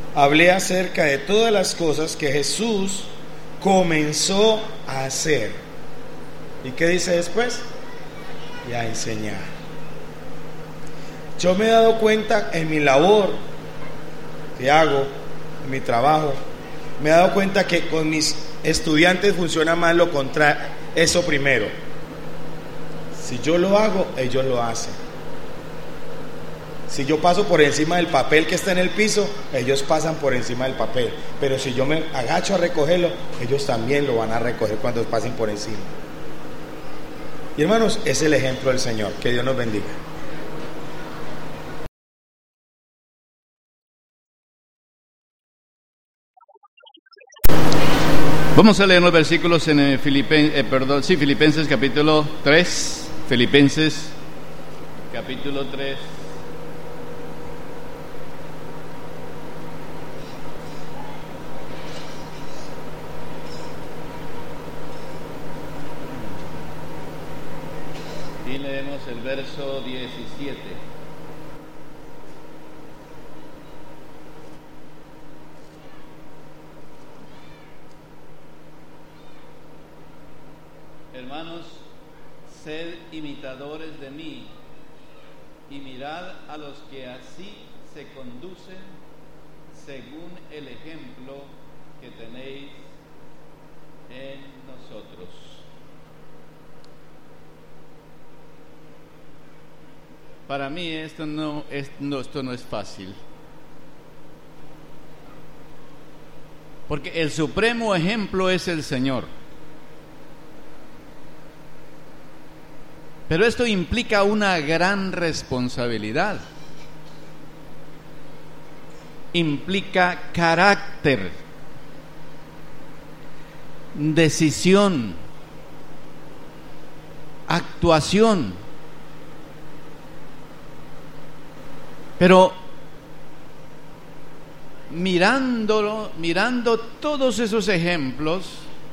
hablé acerca de todas las cosas que Jesús comenzó a hacer. ¿Y qué dice después? Y a enseñar. Yo me he dado cuenta en mi labor que hago, en mi trabajo, me he dado cuenta que con mis estudiantes funciona más lo contrario, eso primero. Si yo lo hago, ellos lo hacen. Si yo paso por encima del papel que está en el piso, ellos pasan por encima del papel. Pero si yo me agacho a recogerlo, ellos también lo van a recoger cuando pasen por encima. Y hermanos, es el ejemplo del Señor. Que Dios nos bendiga. Vamos a leer los versículos en Filipenses capítulo 3. Filipenses capítulo 3. Y leemos el verso 17. Hermanos, sed imitadores de mí y mirad a los que así se conducen según el ejemplo que tenéis en nosotros. Para mí esto no es fácil, porque el supremo ejemplo es el Señor. Pero esto implica una gran responsabilidad. Implica carácter, decisión, actuación. Pero mirando todos esos ejemplos,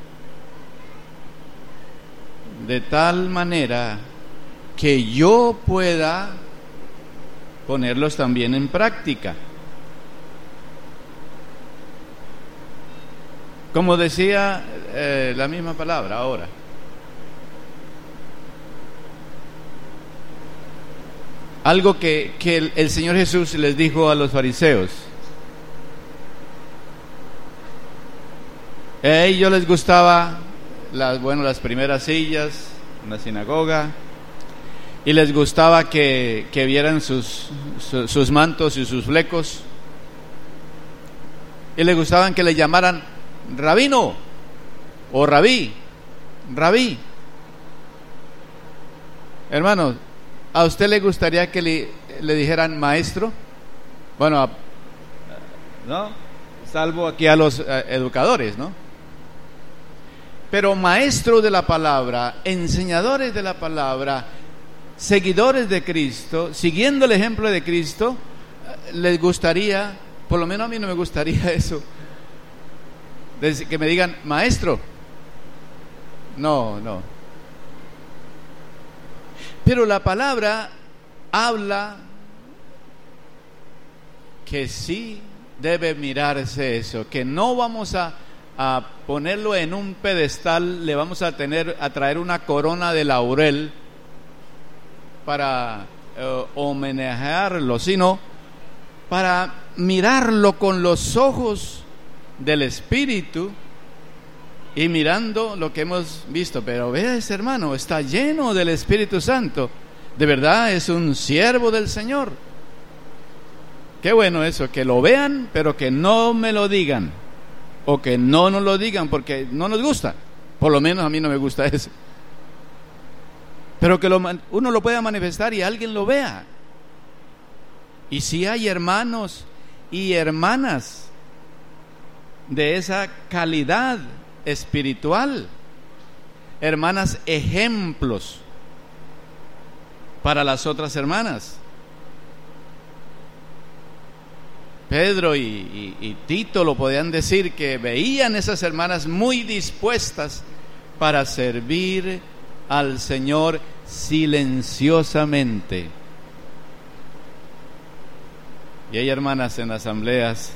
de tal manera que yo pueda ponerlos también en práctica. Como decía la misma palabra ahora, algo que el Señor Jesús les dijo a los fariseos. A ellos les gustaba las primeras sillas en la sinagoga, y les gustaba que vieran sus mantos y sus flecos, y les gustaban que le llamaran rabino o rabí. Hermanos, ¿a usted le gustaría que le dijeran maestro? Bueno, ¿no? Salvo aquí a los educadores, ¿no? Pero maestro de la palabra, enseñadores de la palabra, seguidores de Cristo, siguiendo el ejemplo de Cristo, les gustaría, por lo menos a mí no me gustaría eso, que me digan maestro. No. Pero la palabra habla que sí debe mirarse eso, que no vamos a ponerlo en un pedestal, le vamos a traer una corona de laurel para homenajearlo, sino para mirarlo con los ojos del Espíritu y mirando lo que hemos visto. Pero vea, ese hermano está lleno del Espíritu Santo, de verdad es un siervo del Señor. Qué bueno eso, que lo vean, pero que no me lo digan, o que no nos lo digan porque no nos gusta. Por lo menos a mí no me gusta eso. Pero que uno lo pueda manifestar y alguien lo vea. Y si hay hermanos y hermanas de esa calidad espiritual, hermanas ejemplos para las otras hermanas. Pedro y Tito lo podían decir, que veían esas hermanas muy dispuestas para servir al Señor silenciosamente. Y hay hermanas en asambleas